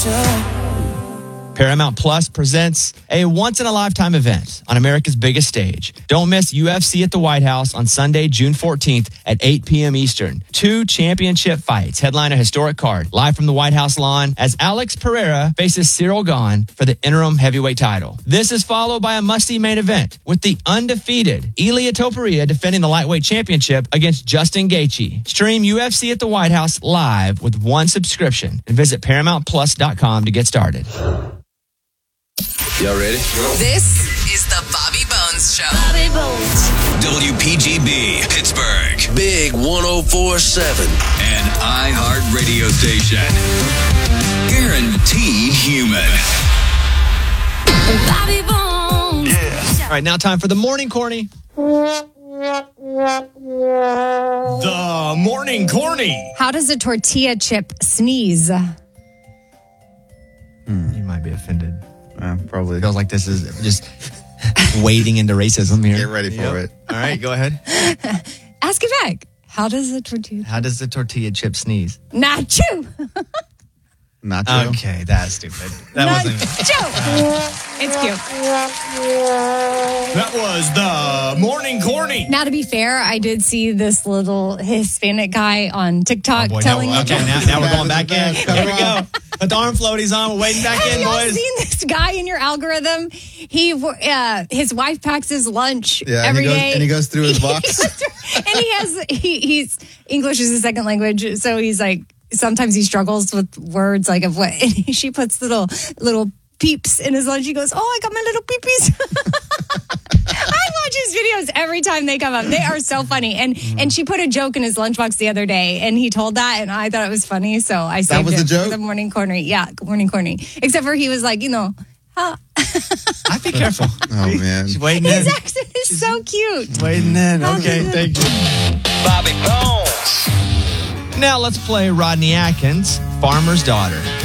Paramount Plus presents a once-in-a-lifetime event on America's biggest stage. Don't miss UFC at the White House on Sunday, June 14th at 8 p.m. Eastern. 2 championship fights headline a historic card live from the White House lawn as Alex Pereira faces Cyril Gahn for the interim heavyweight title. This is followed by a must-see main event with the undefeated Ilia Topuria defending the lightweight championship against Justin Gaethje. Stream UFC at the White House live with one subscription and visit ParamountPlus.com to get started. Y'all ready? This is the Bobby Bones Show. Bobby Bones. WPGB, Pittsburgh. Big 104.7. An iHeart radio station. Guaranteed human. Bobby Bones. Yeah. All right, now time for the morning corny. The morning corny. How does a tortilla chip sneeze? You might be offended. Probably. Feels like this is just wading into racism here. Get ready for it. All right, go ahead. Ask it back. How does a tortilla? How does the tortilla chip sneeze? Nacho. Nacho. Okay, that's stupid. That wasn't. Nacho. It's cute. That was the morning corny. Now, to be fair, I did see this little Hispanic guy on TikTok telling you. Okay, now we're going back in. Here we go. Put the arm floaties on. We're waiting back in, Have y'all boys. seen this guy in your algorithm? His wife packs his lunch every day. And he goes through his box. And he's English is his second language, so he's like sometimes he struggles with words like of what. And she puts little peeps in his lunch. He goes, "Oh, I got my little peepies." I watch his videos every time they come up. They are so funny. And she put a joke in his lunchbox the other day, and he told that, and I thought it was funny, so I saved it for the morning corny. Yeah, morning corny. Except for he was like, I'd be careful. Oh, man. She's waiting in. his accent is so cute. Waiting in. Okay, thank you. Bobby Bones. Now let's play Rodney Atkins, Farmer's Daughter.